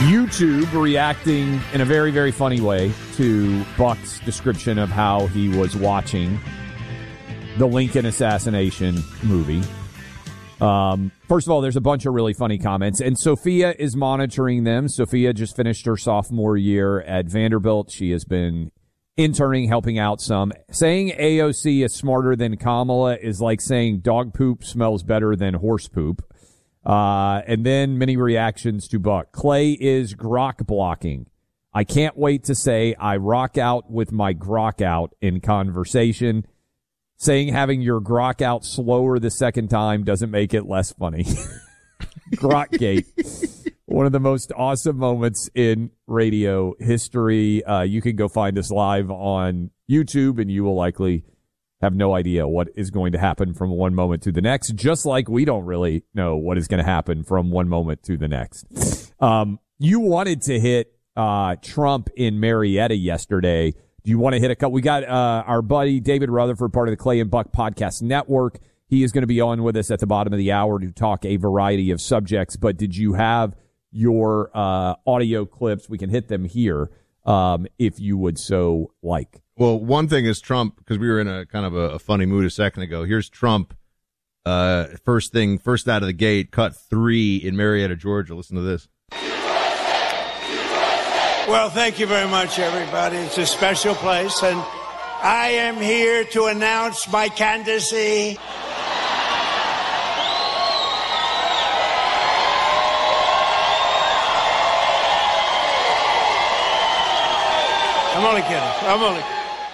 YouTube reacting in a very, very funny way to Buck's description of how he was watching the Lincoln assassination movie. First of all, there's a bunch of really funny comments, and Sophia is monitoring them. Sophia just finished her sophomore year at Vanderbilt. She has been interning, helping out some. Saying AOC is smarter than Kamala is like saying dog poop smells better than horse poop. And then many reactions to Buck. Clay is grok blocking. I can't wait to say I rock out with my grok out in conversation. Saying having your grok out slower the second time doesn't make it less funny. Grokgate. One of the most awesome moments in radio history. You can go find us live on YouTube, and you will likely have no idea what is going to happen from one moment to the next, just like we don't really know what is going to happen from one moment to the next. You wanted to hit Trump in Marietta yesterday. Do you want to hit a couple? We got our buddy David Rutherford, part of the Clay and Buck Podcast Network. He is going to be on with us at the bottom of the hour to talk a variety of subjects. But did you have your audio clips? We can hit them here if you would so like. Well, one thing is Trump, because we were in a kind of a funny mood a second ago. Here's Trump, first out of the gate, cut 3 in Marietta, Georgia. Listen to this. Well, thank you very much, everybody. It's a special place, and I am here to announce my candidacy. I'm only kidding.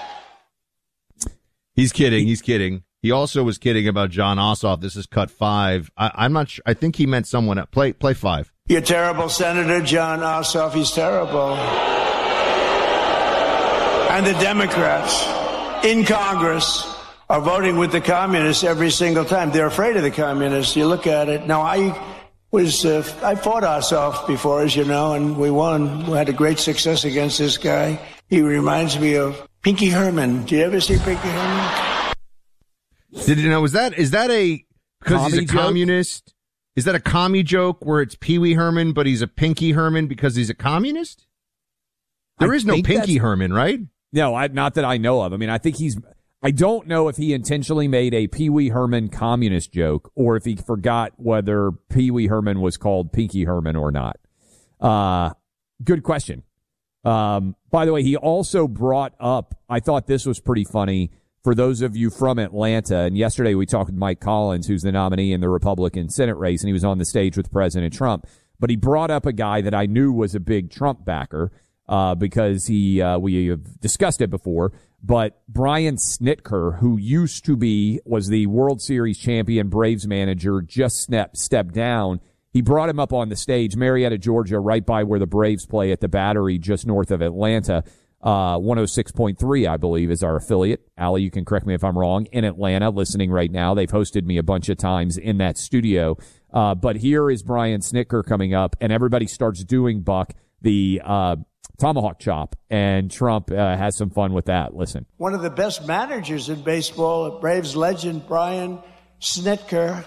He's kidding. He also was kidding about Jon Ossoff. This is cut 5. I'm not sure. I think he meant someone else. Play 5. You're terrible, Senator Jon Ossoff. He's terrible. And the Democrats in Congress are voting with the communists every single time. They're afraid of the communists. You look at it. Now, I fought Ossoff before, as you know, and we won. We had a great success against this guy. He reminds me of Pinky Herman. Did you ever see Pinky Herman? Did you know? Is that a because he's a communist? Is that a commie joke where it's Pee Wee Herman, but he's a Pinky Herman because he's a communist? There is no Pinky Herman, right? No, not that I know of. I mean, I don't know if he intentionally made a Pee Wee Herman communist joke or if he forgot whether Pee Wee Herman was called Pinky Herman or not. Good question. By the way, he also brought up, I thought this was pretty funny for those of you from Atlanta. And yesterday we talked with Mike Collins, who's the nominee in the Republican Senate race, and he was on the stage with President Trump. But he brought up a guy that I knew was a big Trump backer, because we have discussed it before. But Brian Snitker, who was the World Series champion Braves manager, just stepped down. He brought him up on the stage, Marietta, Georgia, right by where the Braves play at the Battery, just north of Atlanta. 106.3, I believe, is our affiliate. Allie, you can correct me if I'm wrong, in Atlanta, listening right now. They've hosted me a bunch of times in that studio. But here is Brian Snitker coming up, and everybody starts doing Buck, the tomahawk chop, and Trump has some fun with that. Listen. One of the best managers in baseball, Braves legend Brian Snitker,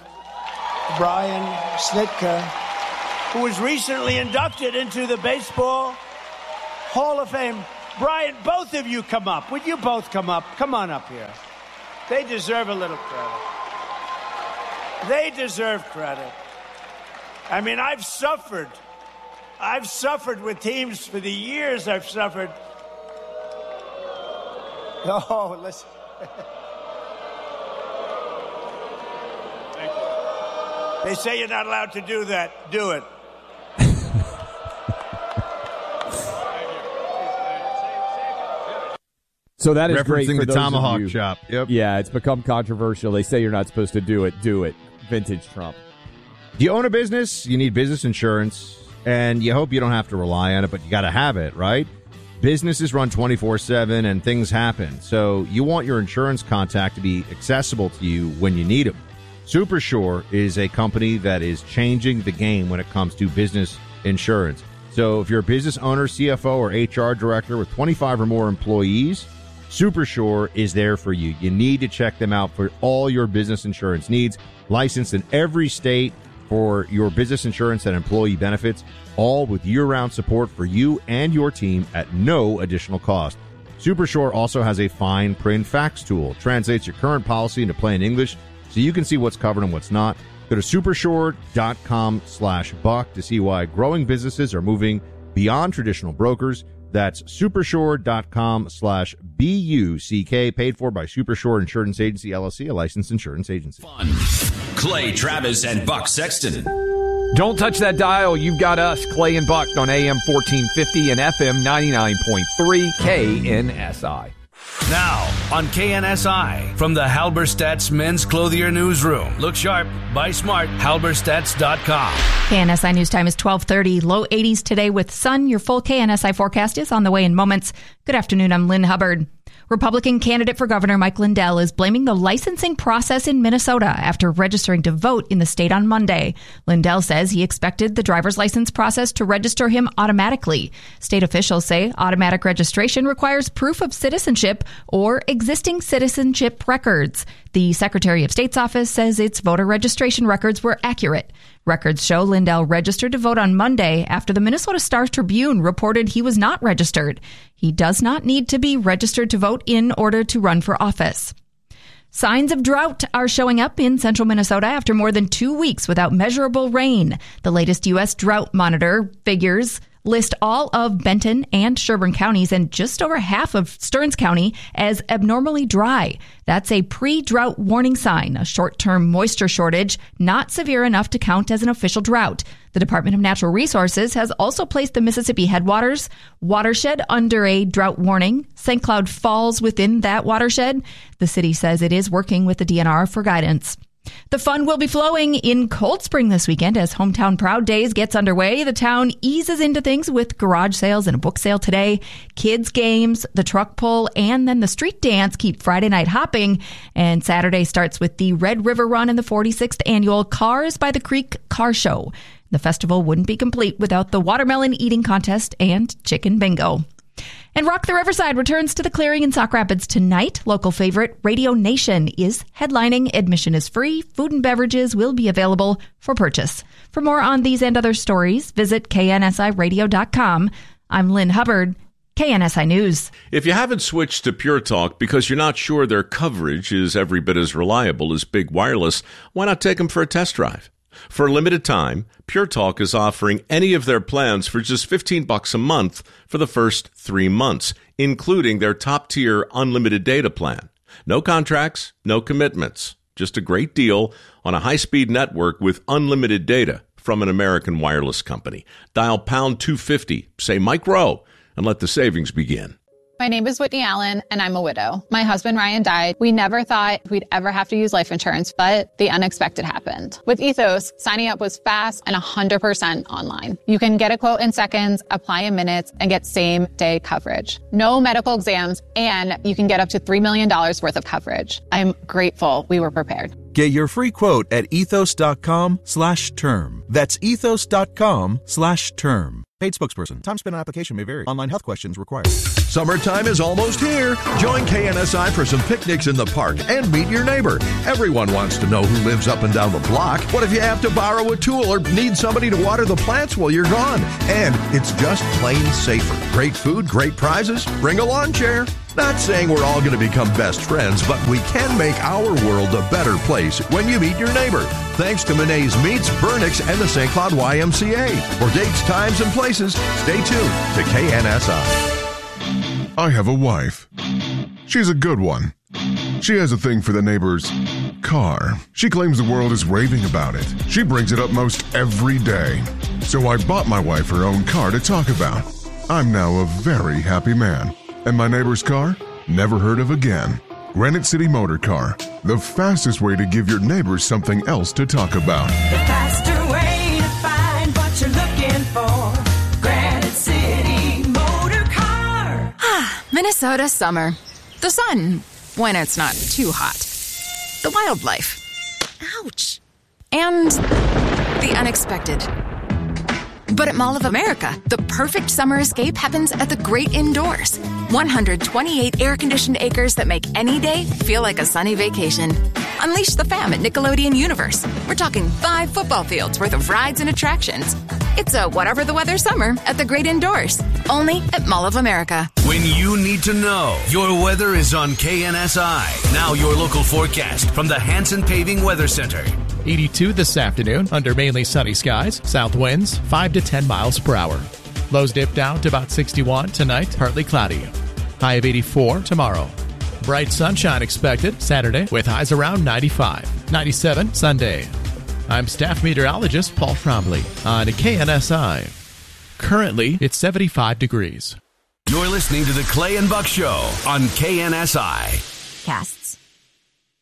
who was recently inducted into the Baseball Hall of Fame. Brian, both of you come up. Would you both come up? Come on up here. They deserve a little credit. They deserve credit. I mean, I've suffered with teams for the years I've suffered. Oh, listen. Thank you. They say you're not allowed to do that. Do it. So that is great for the those tomahawk of you. chop. Yep. Yeah, it's become controversial. They say you're not supposed to do it. Do it. Vintage Trump. Do you own a business? You need business insurance, and you hope you don't have to rely on it, but you got to have it, right? Businesses run 24/7, and things happen. So you want your insurance contact to be accessible to you when you need them. Supersure is a company that is changing the game when it comes to business insurance. So if you're a business owner, CFO, or HR director with 25 or more employees, Supersure is there for you. You need to check them out for all your business insurance needs. Licensed in every state for your business insurance and employee benefits, all with year-round support for you and your team at no additional cost. Supershore also has a fine print fax tool. Translates your current policy into plain English so you can see what's covered and what's not. Go to supershore.com/buck to see why growing businesses are moving beyond traditional brokers. That's supershore.com/BUCK, paid for by Supershore Insurance Agency, LLC, a licensed insurance agency. Fun. Clay Travis and Buck Sexton. Don't touch that dial. You've got us, Clay and Buck, on AM 1450 and FM 99.3 KNSI. Now, on KNSI, from the Halberstadt's Men's Clothier Newsroom. Look sharp, buy smart, halberstats.com. KNSI News Time is 12:30. Low 80s today with sun. Your full KNSI forecast is on the way in moments. Good afternoon, I'm Lynn Hubbard. Republican candidate for governor Mike Lindell is blaming the licensing process in Minnesota after registering to vote in the state on Monday. Lindell says he expected the driver's license process to register him automatically. State officials say automatic registration requires proof of citizenship or existing citizenship records. The Secretary of State's office says its voter registration records were accurate. Records show Lindell registered to vote on Monday after the Minnesota Star-Tribune reported he was not registered. He does not need to be registered to vote in order to run for office. Signs of drought are showing up in central Minnesota after more than 2 weeks without measurable rain. The latest U.S. Drought Monitor figures list all of Benton and Sherburne counties and just over half of Stearns County as abnormally dry. That's a pre-drought warning sign, a short-term moisture shortage, not severe enough to count as an official drought. The Department of Natural Resources has also placed the Mississippi Headwaters watershed under a drought warning. St. Cloud falls within that watershed. The city says it is working with the DNR for guidance. The fun will be flowing in Cold Spring this weekend as Hometown Proud Days gets underway. The town eases into things with garage sales and a book sale today. Kids games, the truck pull, and then the street dance keep Friday night hopping. And Saturday starts with the Red River Run and the 46th annual Cars by the Creek Car Show. The festival wouldn't be complete without the watermelon eating contest and chicken bingo. And Rock the Riverside returns to the Clearing in Sauk Rapids tonight. Local favorite Radio Nation is headlining. Admission is free. Food and beverages will be available for purchase. For more on these and other stories, visit KNSIRadio.com. I'm Lynn Hubbard, KNSI News. If you haven't switched to Pure Talk because you're not sure their coverage is every bit as reliable as Big Wireless, why not take them for a test drive? For a limited time, Pure Talk is offering any of their plans for just $15 a month for the first 3 months, including their top-tier unlimited data plan. No contracts, no commitments. Just a great deal on a high-speed network with unlimited data from an American wireless company. Dial pound 250, say Mike Rowe, and let the savings begin. My name is Whitney Allen, and I'm a widow. My husband, Ryan, died. We never thought we'd ever have to use life insurance, but the unexpected happened. With Ethos, signing up was fast and 100% online. You can get a quote in seconds, apply in minutes, and get same-day coverage. No medical exams, and you can get up to $3 million worth of coverage. I'm grateful we were prepared. Get your free quote at ethos.com/term. That's ethos.com/term. Paid spokesperson. Time spent on application may vary. Online health questions required. Summertime is almost here. Join KNSI for some picnics in the park and meet your neighbor. Everyone wants to know who lives up and down the block. What if you have to borrow a tool or need somebody to water the plants while you're gone? And it's just plain safer. Great food, great prizes. Bring a lawn chair. Not saying we're all going to become best friends, but we can make our world a better place when you meet your neighbor. Thanks to Monet's Meats, Burnix, and the St. Cloud YMCA. For dates, times, and places, stay tuned to KNSI. I have a wife. She's a good one. She has a thing for the neighbor's car. She claims the world is raving about it. She brings it up most every day. So I bought my wife her own car to talk about. I'm now a very happy man. And my neighbor's car? Never heard of again. Granite City Motor Car. The fastest way to give your neighbors something else to talk about. The faster way to find what you're looking for. Granite City Motor Car. Minnesota summer. The sun, when it's not too hot. The wildlife. Ouch. And the unexpected. But at Mall of America, the perfect summer escape happens at the great indoors. 128 air-conditioned acres that make any day feel like a sunny vacation. Unleash the fam at Nickelodeon Universe. We're talking 5 football fields worth of rides and attractions. It's a whatever the weather summer at the Great Indoors. Only at Mall of America. When you need to know, your weather is on KNSI. Now your local forecast from the Hanson Paving Weather Center. 82 this afternoon under mainly sunny skies. South winds 5 to 10 miles per hour. Lows dip down to about 61 tonight, partly cloudy. High of 84 tomorrow. Bright sunshine expected Saturday with highs around 95. 97 Sunday. I'm staff meteorologist Paul Trombley on KNSI. Currently, it's 75 degrees. You're listening to the Clay and Buck Show on KNSI. Cast.